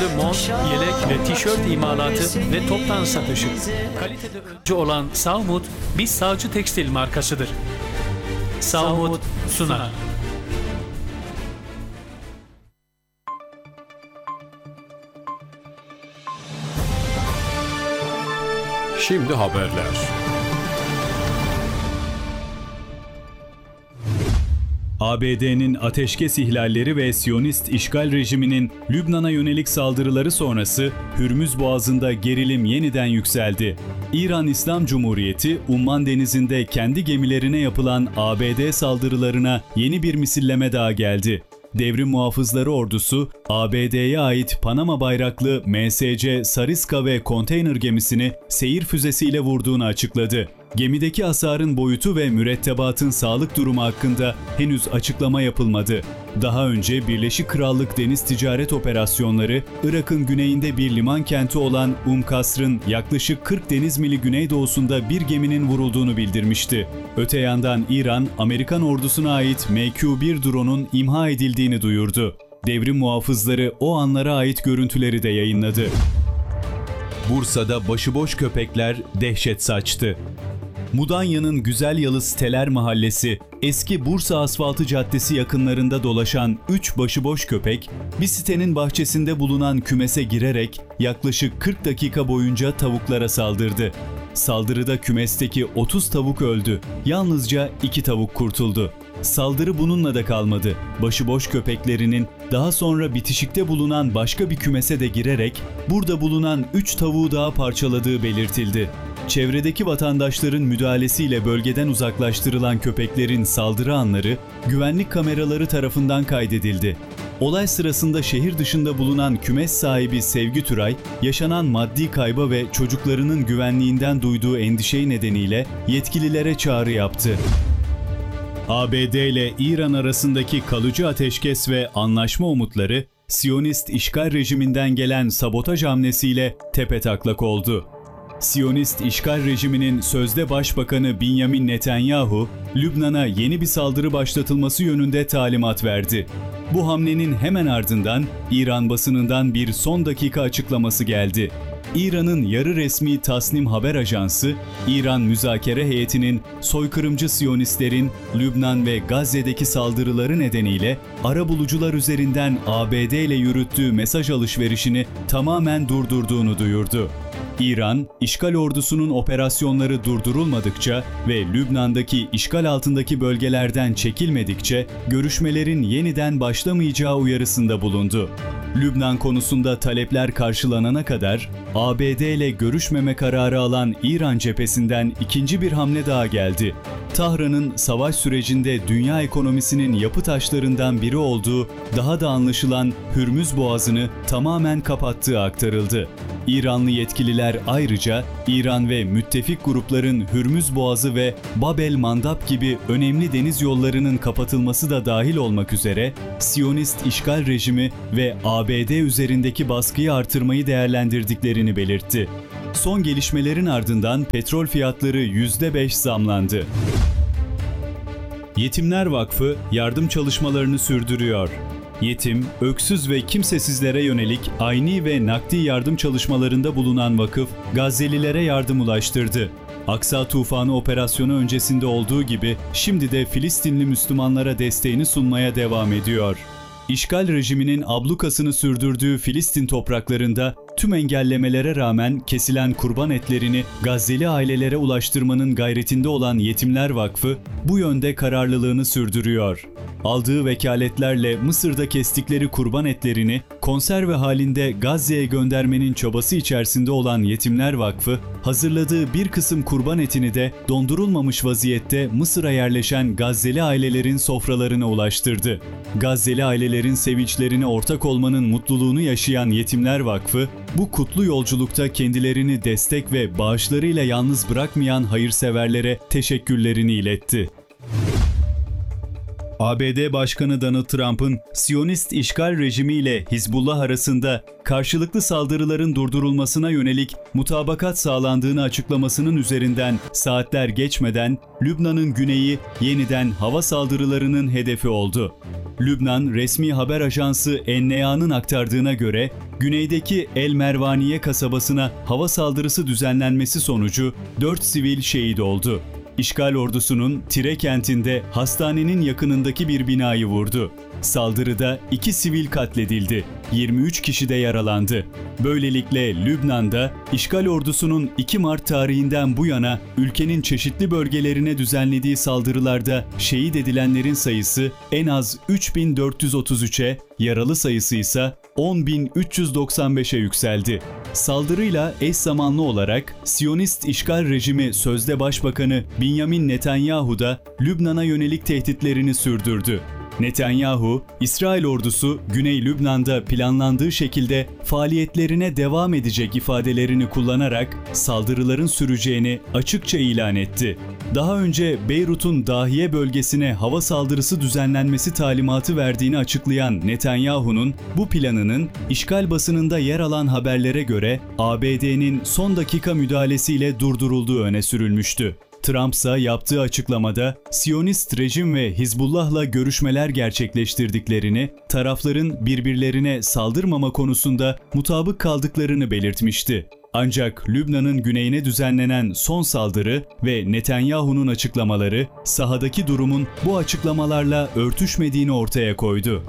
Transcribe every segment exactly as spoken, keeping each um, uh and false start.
türlü mont, yelek ve tişört imalatı ve toptan satışı. Kalitede öncü olan Savmut, bir sağcı tekstil markasıdır. Savmut sunar. Şimdi haberler. A B D'nin ateşkes ihlalleri ve Siyonist işgal rejiminin Lübnan'a yönelik saldırıları sonrası Hürmüz Boğazı'nda gerilim yeniden yükseldi. İran İslam Cumhuriyeti, Umman Denizi'nde kendi gemilerine yapılan A B D saldırılarına yeni bir misilleme daha geldi. Devrim Muhafızları Ordusu, A B D'ye ait Panama bayraklı M S C Sariska ve konteyner gemisini seyir füzesiyle vurduğunu açıkladı. Gemideki hasarın boyutu ve mürettebatın sağlık durumu hakkında henüz açıklama yapılmadı. Daha önce Birleşik Krallık Deniz Ticaret Operasyonları, Irak'ın güneyinde bir liman kenti olan Um Kasr'ın yaklaşık kırk deniz mili güneydoğusunda bir geminin vurulduğunu bildirmişti. Öte yandan İran, Amerikan ordusuna ait M Q bir drone'un imha edildiğini duyurdu. Devrim muhafızları o anlara ait görüntüleri de yayınladı. Bursa'da başıboş köpekler dehşet saçtı. Mudanya'nın Güzelyalı Teler Mahallesi, eski Bursa Asfaltı Caddesi yakınlarında dolaşan üç başıboş köpek, bir sitenin bahçesinde bulunan kümese girerek yaklaşık kırk dakika boyunca tavuklara saldırdı. Saldırıda kümesteki otuz tavuk öldü, yalnızca iki tavuk kurtuldu. Saldırı bununla da kalmadı. Başıboş köpeklerinin daha sonra bitişikte bulunan başka bir kümese de girerek burada bulunan üç tavuğu daha parçaladığı belirtildi. Çevredeki vatandaşların müdahalesiyle bölgeden uzaklaştırılan köpeklerin saldırı anları güvenlik kameraları tarafından kaydedildi. Olay sırasında şehir dışında bulunan kümes sahibi Sevgi Türay, yaşanan maddi kayba ve çocuklarının güvenliğinden duyduğu endişe nedeniyle yetkililere çağrı yaptı. A B D ile İran arasındaki kalıcı ateşkes ve anlaşma umutları, Siyonist işgal rejiminden gelen sabotaj hamlesiyle tepetaklak oldu. Siyonist işgal rejiminin sözde başbakanı Benjamin Netanyahu, Lübnan'a yeni bir saldırı başlatılması yönünde talimat verdi. Bu hamlenin hemen ardından İran basınından bir son dakika açıklaması geldi. İran'ın yarı resmi Tasnim haber ajansı, İran müzakere heyetinin soykırımcı Siyonistlerin Lübnan ve Gazze'deki saldırıları nedeniyle arabulucular üzerinden A B D ile yürüttüğü mesaj alışverişini tamamen durdurduğunu duyurdu. İran, işgal ordusunun operasyonları durdurulmadıkça ve Lübnan'daki işgal altındaki bölgelerden çekilmedikçe görüşmelerin yeniden başlamayacağı uyarısında bulundu. Lübnan konusunda talepler karşılanana kadar A B D ile görüşmeme kararı alan İran cephesinden ikinci bir hamle daha geldi. Tahran'ın savaş sürecinde dünya ekonomisinin yapı taşlarından biri olduğu daha da anlaşılan Hürmüz Boğazı'nı tamamen kapattığı aktarıldı. İranlı yetkililer ayrıca İran ve müttefik grupların Hürmüz Boğazı ve Bab el Mandab gibi önemli deniz yollarının kapatılması da dahil olmak üzere Siyonist işgal rejimi ve A B D üzerindeki baskıyı artırmayı değerlendirdiklerini belirtti. Son gelişmelerin ardından petrol fiyatları yüzde beş zamlandı. Yetimler Vakfı yardım çalışmalarını sürdürüyor. Yetim, öksüz ve kimsesizlere yönelik ayni ve nakdi yardım çalışmalarında bulunan vakıf, Gazze'lilere yardım ulaştırdı. Aksa Tufanı operasyonu öncesinde olduğu gibi şimdi de Filistinli Müslümanlara desteğini sunmaya devam ediyor. İşgal rejiminin ablukasını sürdürdüğü Filistin topraklarında tüm engellemelere rağmen kesilen kurban etlerini Gazze'li ailelere ulaştırmanın gayretinde olan Yetimler Vakfı bu yönde kararlılığını sürdürüyor. Aldığı vekaletlerle Mısır'da kestikleri kurban etlerini konserve halinde Gazze'ye göndermenin çabası içerisinde olan Yetimler Vakfı, hazırladığı bir kısım kurban etini de dondurulmamış vaziyette Mısır'a yerleşen Gazze'li ailelerin sofralarına ulaştırdı. Gazze'li ailelerin sevinçlerine ortak olmanın mutluluğunu yaşayan Yetimler Vakfı, bu kutlu yolculukta kendilerini destek ve bağışlarıyla yalnız bırakmayan hayırseverlere teşekkürlerini iletti. A B D Başkanı Donald Trump'ın Siyonist işgal rejimi ile Hizbullah arasında karşılıklı saldırıların durdurulmasına yönelik mutabakat sağlandığını açıklamasının üzerinden saatler geçmeden Lübnan'ın güneyi yeniden hava saldırılarının hedefi oldu. Lübnan resmi haber ajansı En Nea'nın aktardığına göre güneydeki El Mervaniye kasabasına hava saldırısı düzenlenmesi sonucu dört sivil şehit oldu. İşgal ordusunun Tire kentinde hastanenin yakınındaki bir binayı vurdu. Saldırıda iki sivil katledildi, yirmi üç kişi de yaralandı. Böylelikle Lübnan'da işgal ordusunun iki Mart tarihinden bu yana ülkenin çeşitli bölgelerine düzenlediği saldırılarda şehit edilenlerin sayısı en az üç bin dört yüz otuz üçe, yaralı sayısı ise on bin üç yüz doksan beşe yükseldi. Saldırıyla eş zamanlı olarak Siyonist işgal rejimi sözde Başbakanı Benjamin Netanyahu da Lübnan'a yönelik tehditlerini sürdürdü. Netanyahu, İsrail ordusu Güney Lübnan'da planlandığı şekilde faaliyetlerine devam edecek ifadelerini kullanarak saldırıların süreceğini açıkça ilan etti. Daha önce Beyrut'un Dahiye bölgesine hava saldırısı düzenlenmesi talimatı verdiğini açıklayan Netanyahu'nun bu planının işgal basınında yer alan haberlere göre A B D'nin son dakika müdahalesiyle durdurulduğu öne sürülmüştü. Trump ise yaptığı açıklamada Siyonist rejim ve Hizbullah'la görüşmeler gerçekleştirdiklerini, tarafların birbirlerine saldırmama konusunda mutabık kaldıklarını belirtmişti. Ancak Lübnan'ın güneyine düzenlenen son saldırı ve Netanyahu'nun açıklamaları sahadaki durumun bu açıklamalarla örtüşmediğini ortaya koydu.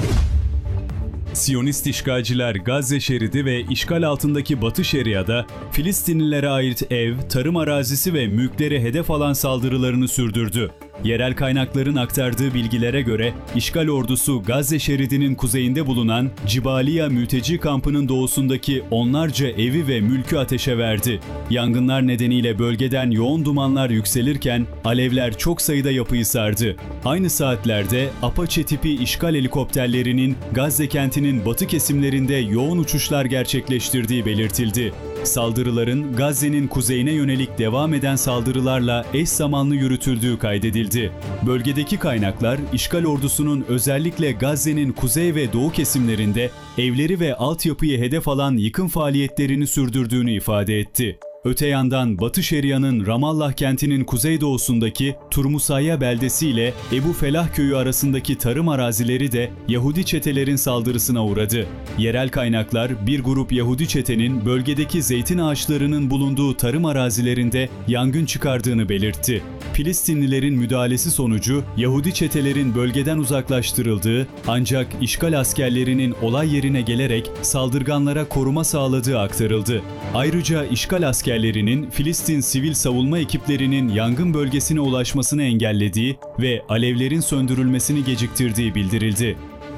Siyonist işgalciler Gazze şeridi ve işgal altındaki Batı Şeria'da Filistinlilere ait ev, tarım arazisi ve mülkleri hedef alan saldırılarını sürdürdü. Yerel kaynakların aktardığı bilgilere göre işgal ordusu Gazze şeridinin kuzeyinde bulunan Cibaliya mülteci kampının doğusundaki onlarca evi ve mülkü ateşe verdi. Yangınlar nedeniyle bölgeden yoğun dumanlar yükselirken alevler çok sayıda yapıyı sardı. Aynı saatlerde Apache tipi işgal helikopterlerinin Gazze kentinin batı kesimlerinde yoğun uçuşlar gerçekleştirdiği belirtildi. Saldırıların Gazze'nin kuzeyine yönelik devam eden saldırılarla eş zamanlı yürütüldüğü kaydedildi. Bölgedeki kaynaklar, işgal ordusunun özellikle Gazze'nin kuzey ve doğu kesimlerinde evleri ve altyapıyı hedef alan yıkım faaliyetlerini sürdürdüğünü ifade etti. Öte yandan Batı Şeria'nın Ramallah kentinin kuzeydoğusundaki Turmusayya beldesi ile Ebu Felah köyü arasındaki tarım arazileri de Yahudi çetelerin saldırısına uğradı. Yerel kaynaklar bir grup Yahudi çetenin bölgedeki zeytin ağaçlarının bulunduğu tarım arazilerinde yangın çıkardığını belirtti. Filistinlilerin müdahalesi sonucu Yahudi çetelerin bölgeden uzaklaştırıldığı ancak işgal askerlerinin olay yerine gelerek saldırganlara koruma sağladığı aktarıldı. Ayrıca işgal askerlerinin Filistin sivil savunma ekiplerinin yangın bölgesine ulaşmasını engellediği ve alevlerin söndürülmesini geciktirdiği bildirildi.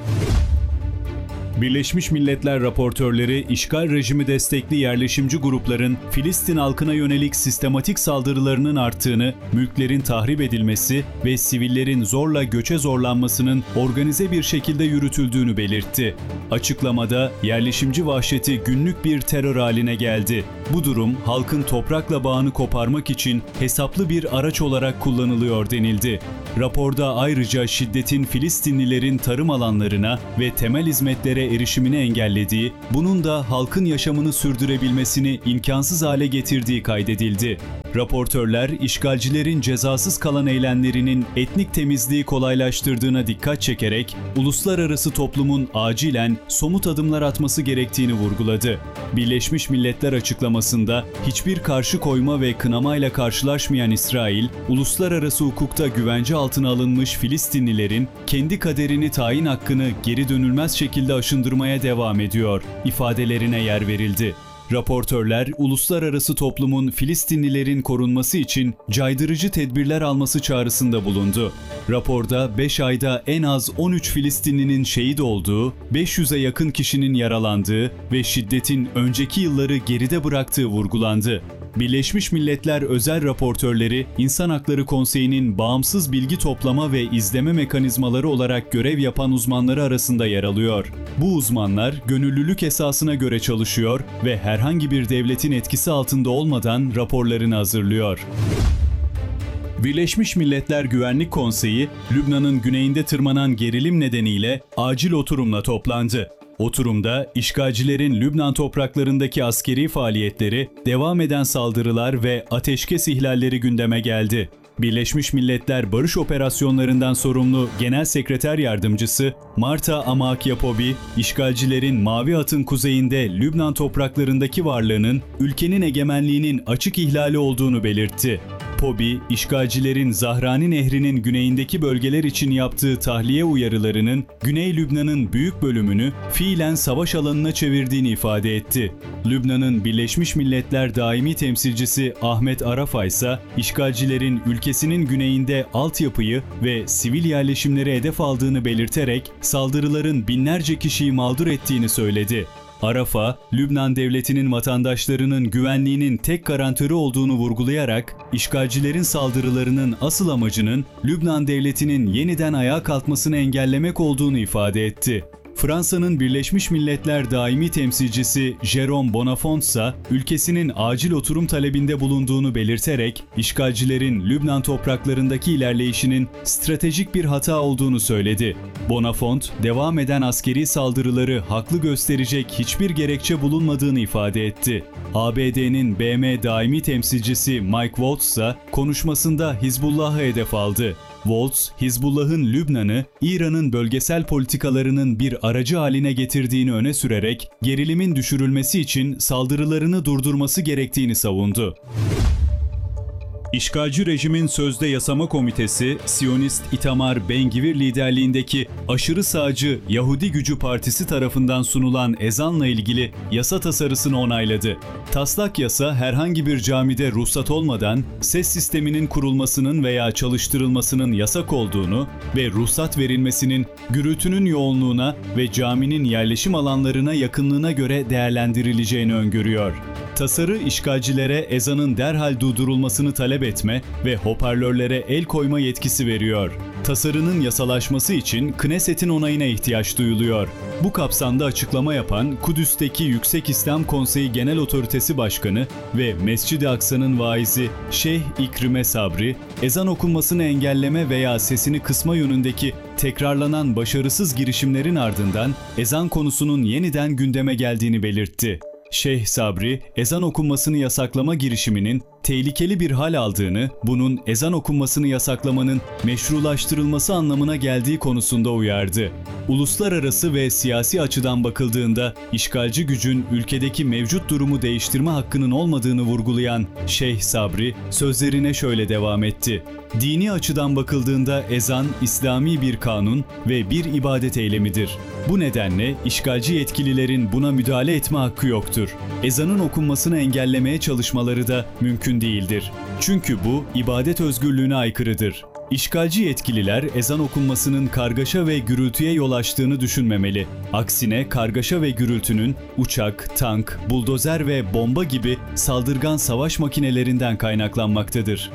Birleşmiş Milletler raportörleri işgal rejimi destekli yerleşimci grupların Filistin halkına yönelik sistematik saldırılarının arttığını, mülklerin tahrip edilmesi ve sivillerin zorla göçe zorlanmasının organize bir şekilde yürütüldüğünü belirtti. Açıklamada yerleşimci vahşeti günlük bir terör haline geldi. Bu durum halkın toprakla bağını koparmak için hesaplı bir araç olarak kullanılıyor denildi. Raporda ayrıca şiddetin Filistinlilerin tarım alanlarına ve temel hizmetlere erişimini engellediği, bunun da halkın yaşamını sürdürebilmesini imkansız hale getirdiği kaydedildi. Raportörler, işgalcilerin cezasız kalan eylemlerinin etnik temizliği kolaylaştırdığına dikkat çekerek, uluslararası toplumun acilen somut adımlar atması gerektiğini vurguladı. Birleşmiş Milletler açıklamasında hiçbir karşı koyma ve kınamayla karşılaşmayan İsrail, uluslararası hukukta güvence altına alınmış Filistinlilerin kendi kaderini tayin hakkını geri dönülmez şekilde aşındırmaya devam ediyor ifadelerine yer verildi. Raportörler, uluslararası toplumun Filistinlilerin korunması için caydırıcı tedbirler alması çağrısında bulundu. Raporda beş ayda en az on üç Filistinlinin şehit olduğu, beş yüze yakın kişinin yaralandığı ve şiddetin önceki yılları geride bıraktığı vurgulandı. Birleşmiş Milletler özel raportörleri, İnsan Hakları Konseyi'nin bağımsız bilgi toplama ve izleme mekanizmaları olarak görev yapan uzmanları arasında yer alıyor. Bu uzmanlar, gönüllülük esasına göre çalışıyor ve herhangi bir devletin etkisi altında olmadan raporlarını hazırlıyor. Birleşmiş Milletler Güvenlik Konseyi, Lübnan'ın güneyinde tırmanan gerilim nedeniyle acil oturumla toplandı. Oturumda işgalcilerin Lübnan topraklarındaki askeri faaliyetleri, devam eden saldırılar ve ateşkes ihlalleri gündeme geldi. Birleşmiş Milletler Barış Operasyonlarından sorumlu Genel Sekreter Yardımcısı Marta Amakyapobi, işgalcilerin Mavi Hat'ın kuzeyinde Lübnan topraklarındaki varlığının ülkenin egemenliğinin açık ihlali olduğunu belirtti. Pobi, işgalcilerin Zahrani Nehri'nin güneyindeki bölgeler için yaptığı tahliye uyarılarının Güney Lübnan'ın büyük bölümünü fiilen savaş alanına çevirdiğini ifade etti. Lübnan'ın Birleşmiş Milletler Daimi Temsilcisi Ahmet Arafa ise işgalcilerin ülkesinin güneyinde altyapıyı ve sivil yerleşimleri hedef aldığını belirterek saldırıların binlerce kişiyi mağdur ettiğini söyledi. Arafa, Lübnan devletinin vatandaşlarının güvenliğinin tek garantörü olduğunu vurgulayarak, işgalcilerin saldırılarının asıl amacının Lübnan devletinin yeniden ayağa kalkmasını engellemek olduğunu ifade etti. Fransa'nın Birleşmiş Milletler Daimi Temsilcisi Jérôme Bonafont ise ülkesinin acil oturum talebinde bulunduğunu belirterek işgalcilerin Lübnan topraklarındaki ilerleyişinin stratejik bir hata olduğunu söyledi. Bonafont, devam eden askeri saldırıları haklı gösterecek hiçbir gerekçe bulunmadığını ifade etti. A B D'nin B M Daimi Temsilcisi Mike Waltz ise konuşmasında Hizbullah'ı hedef aldı. Waltz, Hizbullah'ın Lübnan'ı İran'ın bölgesel politikalarının bir aracı haline getirdiğini öne sürerek gerilimin düşürülmesi için saldırılarını durdurması gerektiğini savundu. İşgalci rejimin sözde yasama komitesi, Siyonist Itamar Ben-Gvir liderliğindeki aşırı sağcı Yahudi Gücü Partisi tarafından sunulan ezanla ilgili yasa tasarısını onayladı. Taslak yasa herhangi bir camide ruhsat olmadan ses sisteminin kurulmasının veya çalıştırılmasının yasak olduğunu ve ruhsat verilmesinin gürültünün yoğunluğuna ve caminin yerleşim alanlarına yakınlığına göre değerlendirileceğini öngörüyor. Tasarı işgalcilere ezanın derhal durdurulmasını talep etme ve hoparlörlere el koyma yetkisi veriyor. Tasarının yasalaşması için Knesset'in onayına ihtiyaç duyuluyor. Bu kapsamda açıklama yapan Kudüs'teki Yüksek İslam Konseyi Genel Otoritesi Başkanı ve Mescid-i Aksa'nın vaizi Şeyh İkrime Sabri, ezan okunmasını engelleme veya sesini kısma yönündeki tekrarlanan başarısız girişimlerin ardından ezan konusunun yeniden gündeme geldiğini belirtti. Şeyh Sabri, ezan okunmasını yasaklama girişiminin tehlikeli bir hal aldığını, bunun ezan okunmasını yasaklamanın meşrulaştırılması anlamına geldiği konusunda uyardı. Uluslararası ve siyasi açıdan bakıldığında işgalci gücün ülkedeki mevcut durumu değiştirme hakkının olmadığını vurgulayan Şeyh Sabri sözlerine şöyle devam etti. Dini açıdan bakıldığında ezan İslami bir kanun ve bir ibadet eylemidir. Bu nedenle işgalci yetkililerin buna müdahale etme hakkı yoktur. Ezanın okunmasını engellemeye çalışmaları da mümkün değildir. Çünkü bu ibadet özgürlüğüne aykırıdır. İşgalci yetkililer ezan okunmasının kargaşa ve gürültüye yol açtığını düşünmemeli. Aksine kargaşa ve gürültünün uçak, tank, buldozer ve bomba gibi saldırgan savaş makinelerinden kaynaklanmaktadır.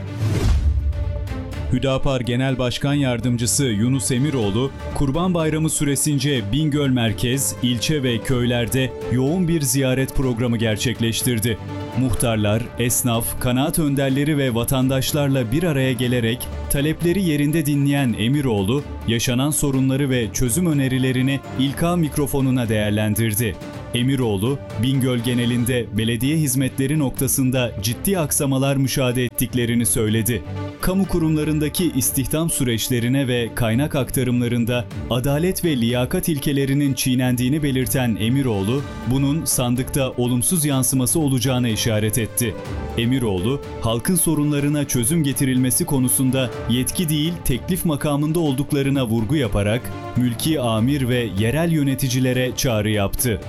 Hüdapar Genel Başkan Yardımcısı Yunus Emiroğlu, Kurban Bayramı süresince Bingöl merkez, ilçe ve köylerde yoğun bir ziyaret programı gerçekleştirdi. Muhtarlar, esnaf, kanaat önderleri ve vatandaşlarla bir araya gelerek talepleri yerinde dinleyen Emiroğlu, yaşanan sorunları ve çözüm önerilerini İlka mikrofonuna değerlendirdi. Emiroğlu, Bingöl genelinde belediye hizmetleri noktasında ciddi aksamalar müşahede ettiklerini söyledi. Kamu kurumlarındaki istihdam süreçlerine ve kaynak aktarımlarında adalet ve liyakat ilkelerinin çiğnendiğini belirten Emiroğlu, bunun sandıkta olumsuz yansıması olacağına işaret etti. Emiroğlu, halkın sorunlarına çözüm getirilmesi konusunda yetki değil teklif makamında olduklarına vurgu yaparak, mülki amir ve yerel yöneticilere çağrı yaptı.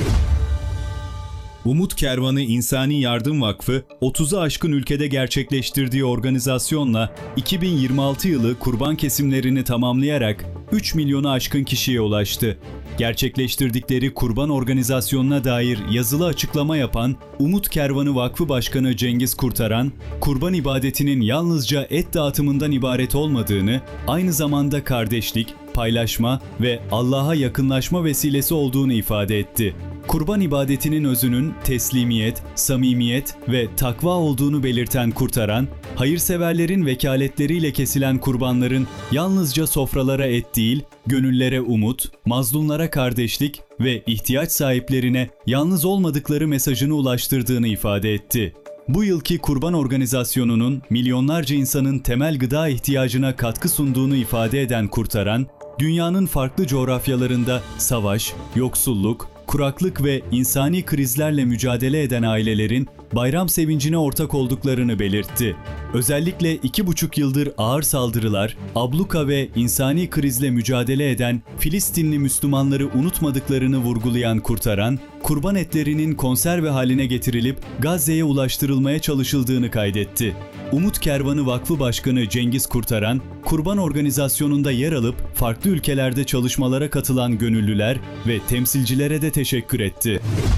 Umut Kervanı İnsani Yardım Vakfı, otuzu aşkın ülkede gerçekleştirdiği organizasyonla iki bin yirmi altı yılı kurban kesimlerini tamamlayarak üç milyonu aşkın kişiye ulaştı. Gerçekleştirdikleri kurban organizasyonuna dair yazılı açıklama yapan Umut Kervanı Vakfı Başkanı Cengiz Kurtaran, kurban ibadetinin yalnızca et dağıtımından ibaret olmadığını, aynı zamanda kardeşlik, paylaşma ve Allah'a yakınlaşma vesilesi olduğunu ifade etti. Kurban ibadetinin özünün teslimiyet, samimiyet ve takva olduğunu belirten Kurtaran, hayırseverlerin vekaletleriyle kesilen kurbanların yalnızca sofralara et değil, gönüllere umut, mazlumlara kardeşlik ve ihtiyaç sahiplerine yalnız olmadıkları mesajını ulaştırdığını ifade etti. Bu yılki kurban organizasyonunun milyonlarca insanın temel gıda ihtiyacına katkı sunduğunu ifade eden Kurtaran, dünyanın farklı coğrafyalarında savaş, yoksulluk, kuraklık ve insani krizlerle mücadele eden ailelerin bayram sevincine ortak olduklarını belirtti. Özellikle iki buçuk yıldır ağır saldırılar, abluka ve insani krizle mücadele eden Filistinli Müslümanları unutmadıklarını vurgulayan Kurtaran, kurban etlerinin konserve haline getirilip Gazze'ye ulaştırılmaya çalışıldığını kaydetti. Umut Kervanı Vakfı Başkanı Cengiz Kurtaran, kurban organizasyonunda yer alıp farklı ülkelerde çalışmalara katılan gönüllüler ve temsilcilere de teşekkür etti.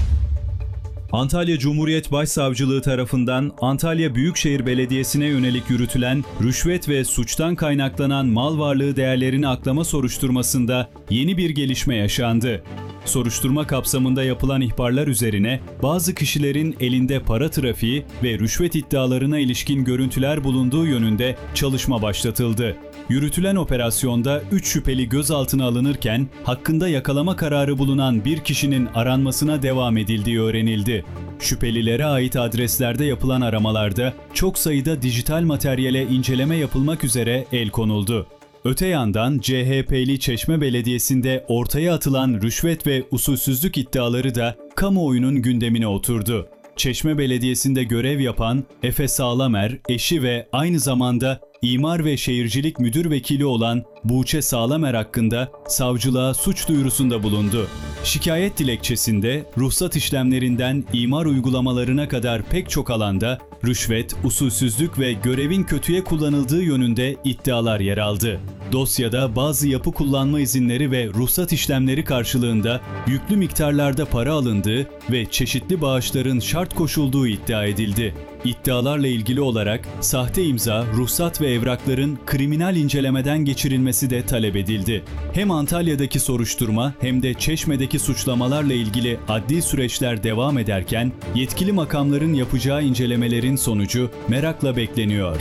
Antalya Cumhuriyet Başsavcılığı tarafından Antalya Büyükşehir Belediyesi'ne yönelik yürütülen rüşvet ve suçtan kaynaklanan mal varlığı değerlerini aklama soruşturmasında yeni bir gelişme yaşandı. Soruşturma kapsamında yapılan ihbarlar üzerine bazı kişilerin elinde para trafiği ve rüşvet iddialarına ilişkin görüntüler bulunduğu yönünde çalışma başlatıldı. Yürütülen operasyonda üç şüpheli gözaltına alınırken hakkında yakalama kararı bulunan bir kişinin aranmasına devam edildiği öğrenildi. Şüphelilere ait adreslerde yapılan aramalarda çok sayıda dijital materyale inceleme yapılmak üzere el konuldu. Öte yandan C H P'li Çeşme Belediyesi'nde ortaya atılan rüşvet ve usulsüzlük iddiaları da kamuoyunun gündemine oturdu. Çeşme Belediyesi'nde görev yapan Efe Sağlamer, eşi ve aynı zamanda İmar ve Şehircilik Müdür Vekili olan Buğçe Sağlamer hakkında savcılığa suç duyurusunda bulundu. Şikayet dilekçesinde ruhsat işlemlerinden imar uygulamalarına kadar pek çok alanda rüşvet, usulsüzlük ve görevin kötüye kullanıldığı yönünde iddialar yer aldı. Dosyada bazı yapı kullanma izinleri ve ruhsat işlemleri karşılığında yüklü miktarlarda para alındığı ve çeşitli bağışların şart koşulduğu iddia edildi. İddialarla ilgili olarak sahte imza, ruhsat ve evrakların kriminal incelemeden geçirilmesi de talep edildi. Hem Antalya'daki soruşturma hem de Çeşme'deki suçlamalarla ilgili adli süreçler devam ederken yetkili makamların yapacağı incelemelerin sonucu merakla bekleniyor.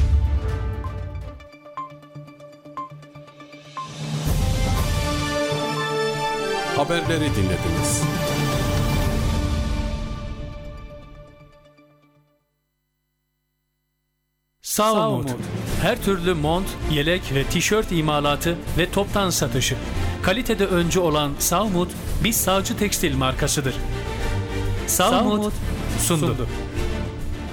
Haberleri dinlediniz. Saumut, her türlü mont, yelek ve tişört imalatı ve toptan satışı. Kalitede öncü olan Saumut, Biz Sağcı Tekstil markasıdır. Saumut sundu.